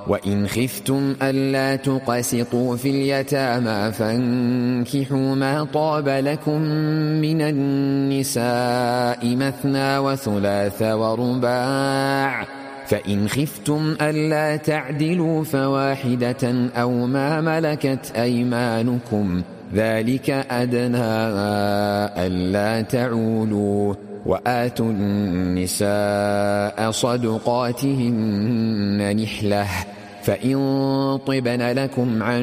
وإن خفتم ألا تقسطوا في اليتامى فانكحوا ما طاب لكم من النساء مثنى وثلاث ورباع، فإن خفتم ألا تعدلوا فواحدة أو ما ملكت أيمانكم ذلك أدنى ألا تعولوا. وآتوا النساء صدقاتهن نحلة، فإن طبن لكم عن